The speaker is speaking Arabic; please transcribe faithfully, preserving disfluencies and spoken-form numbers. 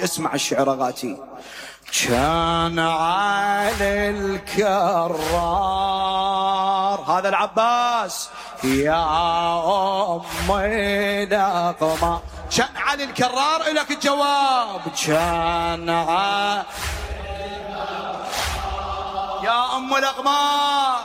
اسمع الشعر غاتي. كان علي الكرار هذا العباس يا أمي لقمة. كان علي الكرار إلك الجواب. كان علي يا أم الأقمار